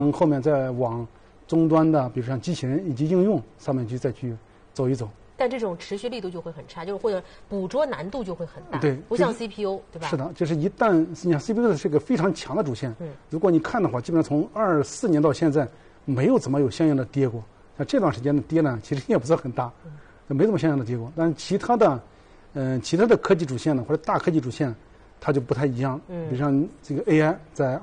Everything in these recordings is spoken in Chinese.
后面再往终端的，比如像机器人以及应用上面去再去走一走。 但这种持续力度就会很差，就是或者捕捉难度就会很大。 对， 不像 CPU， 对吧？ 是的，就是一旦你看 CPU 是个非常强的主线，如果你看的话，基本上从24年到现在没有怎么有相应的跌过。像这段时间的跌呢，其实也不是很大，没怎么相应的跌过。但是其他的科技主线呢，或者大科技主线，它就不太一样。比如像这个 AI， 在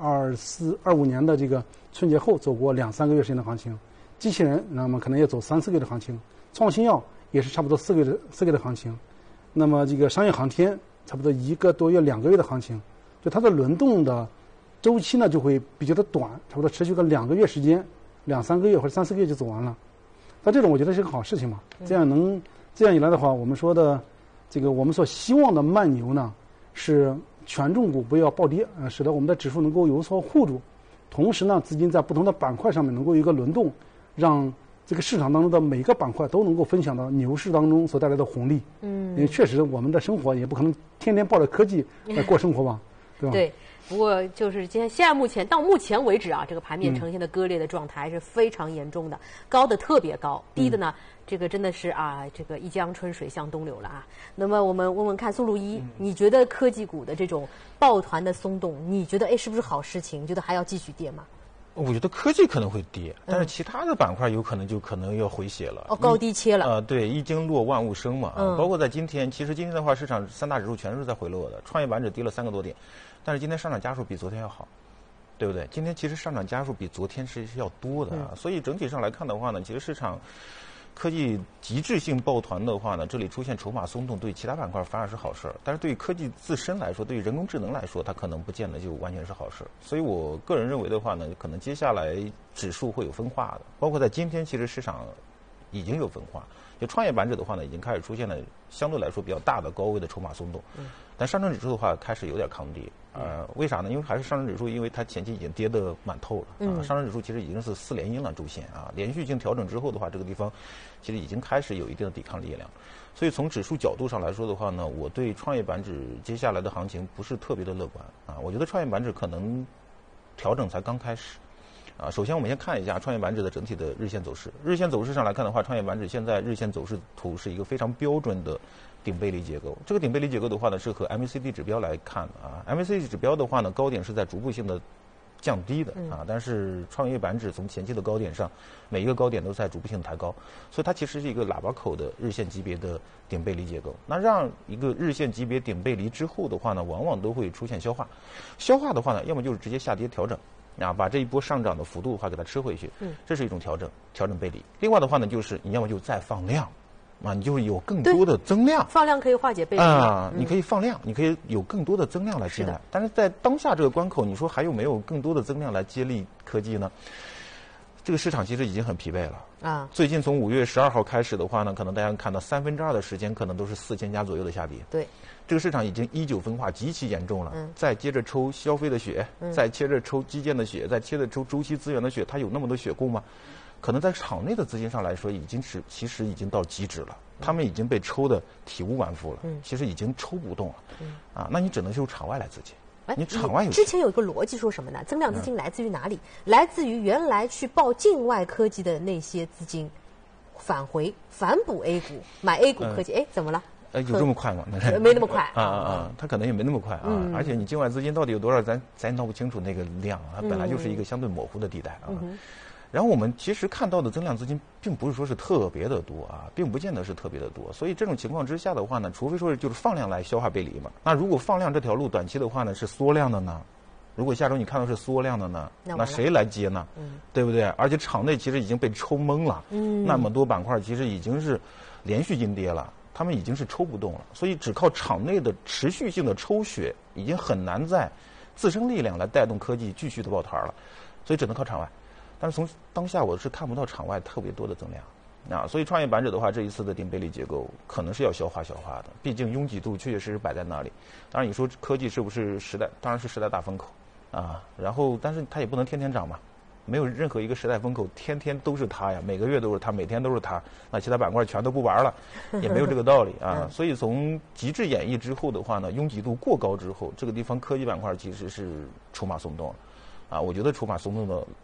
25年的这个春节后走过2-3个月时间的行情，机器人那么可能也走3-4个月的行情，创新药也是差不多4个月的行情，那么这个商业航天差不多1个多月、2个月的行情，就它的轮动的周期呢就会比较的短，差不多持续个2个月时间，2-3个月或者3-4个月就走完了。那这种我觉得是个好事情嘛，这样一来的话，我们说的这个我们所希望的慢牛呢，是权重股不要暴跌，使得我们的指数能够有所护住，同时呢，资金在不同的板块上面能够有一个轮动，让这个市场当中的每个板块都能够分享到牛市当中所带来的红利。因为确实我们的生活也不可能天天抱着科技来过生活吧，对吧？ 对。不过就是现在到目前为止啊，这个盘面呈现的割裂的状态还是非常严重的，高的特别高，低的呢，这个真的是啊，这个一江春水向东流了啊。那么我们问问看，宋路一，你觉得科技股的这种抱团的松动，你觉得是不是好事情？你觉得还要继续跌吗？ 我觉得科技可能会跌，但是其他的板块有可能要回血了。 高低切了。 对，一经落万物生嘛。包括在今天，其实今天的话，市场3大指数全是在回落的，创业板指跌了3个多点，但是今天上涨家数比昨天要好，对不对？今天其实上涨家数比昨天是要多的啊。所以整体上来看的话呢，其实市场科技极致性抱团的话呢，这里出现筹码松动，对其他板块反而是好事儿。但是对于科技自身来说，对于人工智能来说，它可能不见得就完全是好事。所以我个人认为的话呢，可能接下来指数会有分化的，包括在今天，其实市场已经有分化。就创业板指的话呢，已经开始出现了相对来说比较大的高位的筹码松动。但上证指数的话开始有点抗跌。为啥呢？因为还是上证指数，因为它前期已经跌得满透了。上证指数其实已经是4连阴了周线啊，连续性调整之后的话，这个地方其实已经开始有一定的抵抗力量。所以从指数角度上来说的话呢，我对创业板指接下来的行情不是特别的乐观啊。我觉得创业板指可能调整才刚开始。首先我们先看一下创业板指的整体的日线走势。日线走势上来看的话，创业板指现在日线走势图是一个非常标准的顶背离结构。这个顶背离结构的话呢，是和 MACD 指标来看的啊。MACD 指标的话呢，高点是在逐步性的降低的啊，但是创业板指从前期的高点上，每一个高点都在逐步性的抬高，所以它其实是一个喇叭口的日线级别的顶背离结构。那让一个日线级别顶背离之后的话呢，往往都会出现消化。消化的话呢，要么就是直接下跌调整。把这一波上涨的幅度的话给它吃回去，这是一种调整背离。另外的话呢，就是你要么就再放量，你就有更多的增量。 放量可以化解背离你可以放量，你可以有更多的增量来进来。但是在当下这个关口，你说还有没有更多的增量来接力科技呢？这个市场其实已经很疲惫了最近从5月12号开始的话呢，可能大家看到2/3的时间可能都是4000家左右的下跌。 对， 这个市场已经依旧分化极其严重了。再接着抽消费的血，再接着抽基建的血，再接着抽周期资源的血，它有那么多血供吗？可能在场内的资金上来说，其实已经到极致了，他们已经被抽的体无完肤了，其实已经抽不动了。那你只能由场外来资金。你场外有之前有一个逻辑说什么呢？增量资金来自于哪里？来自于原来去抱境外科技的那些资金返补 A 股，买 A 股科技。怎么了？ 有这么快吗？ 没那么快它可能也没那么快而且你境外资金到底有多少，咱闹不清楚那个量它本来就是一个相对模糊的地带然后我们其实看到的增量资金并不是说是特别的多并不见得是特别的多，所以这种情况之下的话呢，除非说就是放量来消化背离嘛。那如果放量这条路短期的话呢是缩量的呢？如果下周你看到是缩量的呢，那谁来接呢？对不对？而且场内其实已经被抽懵了，那么多板块其实已经是连续阴跌了，他们已经是抽不动了，所以只靠场内的持续性的抽血，已经很难在自身力量来带动科技继续的抱团了，所以只能靠场外。但是从当下我是看不到场外特别多的增量所以创业板指的话，这一次的顶背离结构可能是要消化的，毕竟拥挤度确确实实摆在那里。当然你说科技是不是时代，当然是时代大风口然后但是它也不能天天涨嘛，没有任何一个时代风口天天都是它呀，每个月都是它，每天都是它，那其他板块全都不玩了，也没有这个道理所以从极致演绎之后的话呢，拥挤度过高之后，这个地方科技板块其实是筹码松动了我觉得筹码松动的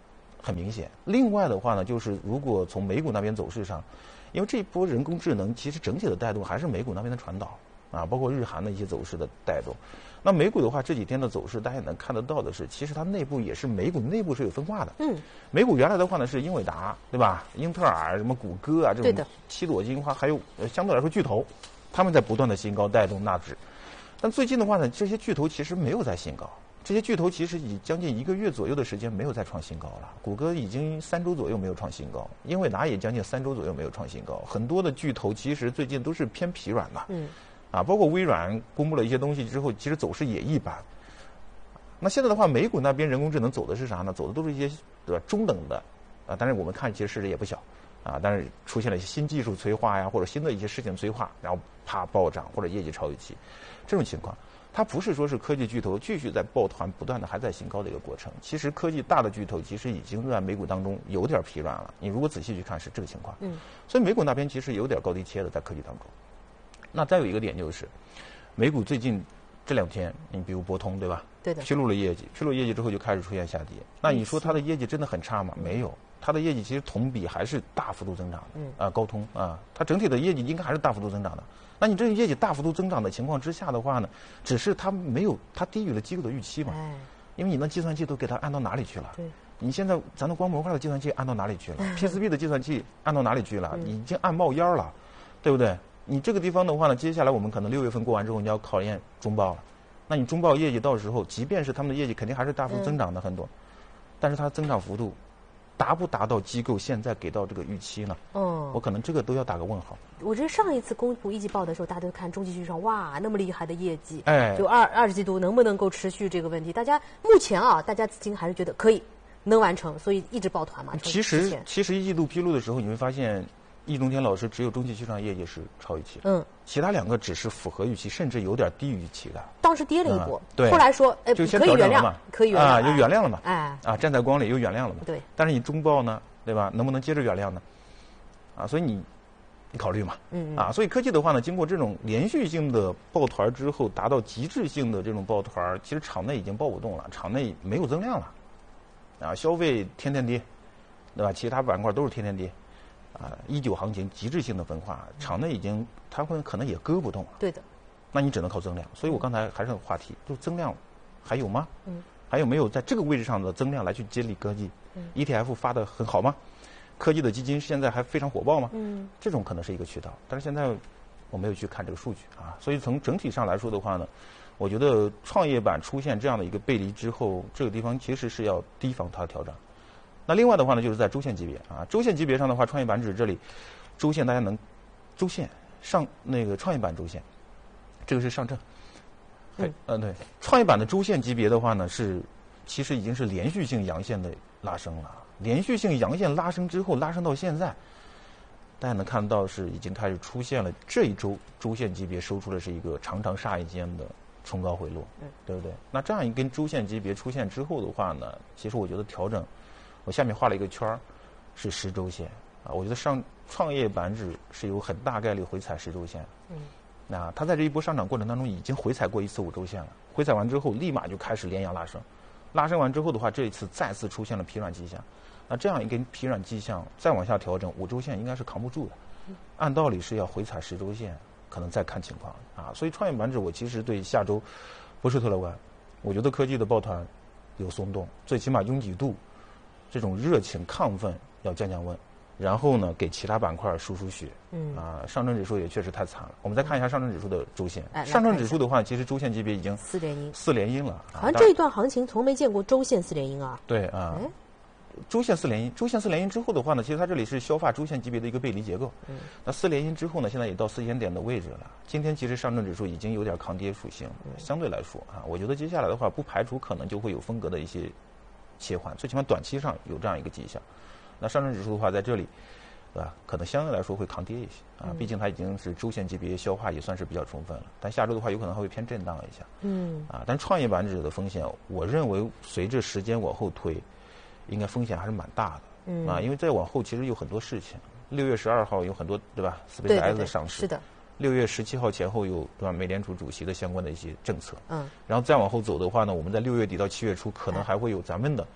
很明显。另外的话呢，就是如果从美股那边走势上，因为这一波人工智能其实整体的带动还是美股那边的传导啊，包括日韩的一些走势的带动。那美股的话，这几天的走势大家也能看得到的是，其实它内部也是美股内部是有分化的。美股原来的话呢是英伟达，对吧？英特尔、什么谷歌啊这种七朵金花，还有相对来说巨头，他们在不断的新高带动纳指。但最近的话呢，这些巨头其实没有在新高。这些巨头其实以将近1个月左右的时间没有再创新高了，谷歌已经3周左右没有创新高，英伟达也将近3周左右没有创新高，很多的巨头其实最近都是偏疲软的，包括微软公布了一些东西之后，其实走势也一般。那现在的话，美股那边人工智能走的是啥呢？走的都是一些对吧中等的，但是我们看其实市值也不小，但是出现了一些新技术催化呀，或者新的一些事情催化，然后啪暴涨或者业绩超预期，这种情况。它不是说是科技巨头继续在抱团不断的还在新高的一个过程，其实科技大的巨头其实已经在美股当中有点疲软了，你如果仔细去看是这个情况。所以美股那边其实有点高低切的在科技当中。那再有一个点就是，美股最近这2天，你比如博通对吧？ 对的。 披露了业绩之后就开始出现下跌。那你说它的业绩真的很差吗？没有，它的业绩其实同比还是大幅度增长的。高通它整体的业绩应该还是大幅度增长的。那你这个业绩大幅度增长的情况之下的话呢，只是它低于了机构的预期嘛？因为你那计算器都给它按到哪里去了？ 对。 你现在咱的光模块的计算器按到哪里去了？PCB 的计算器按到哪里去了？已经按冒烟了，对不对？你这个地方的话呢，接下来我们可能6月份过完之后，你要考验中报了。那你中报业绩到时候，即便是他们的业绩肯定还是大幅增长的很多，但是它增长幅度达不达到机构现在给到这个预期呢？我可能这个都要打个问号。 我觉得上一次公布一季报的时候，大家都看中期趋势上，哇，那么厉害的业绩，就二季度能不能够持续这个问题？大家目前大家资金还是觉得可以能完成，所以一直抱团嘛。 其实1季度披露的时候，你会发现易中天老师只有中期趋势上业绩是超预期，其他2个只是符合预期，甚至有点低于预期的。 当时跌了一波， 对， 后来说就先可以原谅嘛， 可以原谅， 又原谅了嘛，站在光里又原谅了嘛， 对。 但是你中报呢，对吧？能不能接着原谅呢？所以你考虑嘛，所以科技的话呢，经过这种连续性的抱团之后，达到极致性的这种抱团，其实场内已经抱不动了，场内没有增量了，消费天天跌，对吧？其他板块都是天天跌。19行情极致性的分化，场内已经它可能也割不动了。 对的。 那你只能靠增量。所以我刚才还是那个话题，就增量还有吗？还有没有在这个位置上的增量来去接力科技？ETF 发的很好吗？科技的基金现在还非常火爆吗？这种可能是一个渠道，但是现在我没有去看这个数据所以从整体上来说的话呢，我觉得创业板出现这样的一个背离之后，这个地方其实是要提防它的调整。那另外的话呢，就是在周线级别周线级别上的话，创业板指这里，周线大家能，周线上那个创业板周线，这个是上证，对，创业板的周线级别的话呢，其实已经是连续性阳线的拉升了，连续性阳线拉升之后，拉升到现在，大家能看到是已经开始出现了这一周周线级别收出的是一个长长煞一间的冲高回落，对不对？那这样一根周线级别出现之后的话呢，其实我觉得调整。我下面画了一个圈是10周线我觉得创业板指是有很大概率回踩10周线。那它在这一波上涨过程当中已经回踩过一次5周线了，回踩完之后立马就开始连阳拉升，拉升完之后的话，这一次再次出现了疲软迹象。那这样一根疲软迹象再往下调整，5周线应该是扛不住的。按道理是要回踩10周线，可能再看情况所以创业板指我其实对下周不是特乐观，我觉得科技的抱团有松动，最起码拥挤度。这种热情亢奋要降温，然后呢，给其他板块输血。上证指数也确实太惨了。我们再看一下上证指数的周线。上证指数的话，其实周线级别已经4连阴了。 好像这一段行情从没见过周线4连阴啊。 对周线4连阴，周线4连阴之后的话呢，其实它这里是消化周线级别的一个背离结构。那4连阴之后呢，现在也到4000点的位置了。今天其实上证指数已经有点抗跌属性，相对来说我觉得接下来的话，不排除可能就会有风格的一些。切换，最起码短期上有这样一个迹象。那上证指数的话，在这里，对吧？可能相对来说会抗跌一些毕竟它已经是周线级别消化也算是比较充分了。但下周的话，有可能还会偏震荡一下。但创业板指的风险，我认为随着时间往后推，应该风险还是蛮大的。因为再往后其实有很多事情。6月12号有很多，对吧 ？SpaceX 的上市。 是的。 6月17号前后有对吧？美联储主席的相关的一些政策。然后再往后走的话呢，我们在6月底到7月初可能还会有咱们的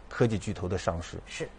科技巨头的上市。 是。